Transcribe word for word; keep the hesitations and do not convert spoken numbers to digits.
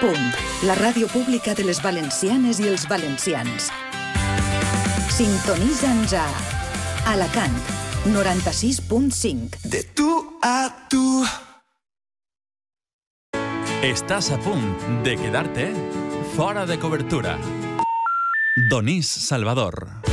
Punt, la ràdio pública de les valencianes i els valencians. Sintonitza'ns a Alacant, noranta-sis punt cinc. De tu a tu. Estàs a punt de quedar-te fora de cobertura. Donís Salvador.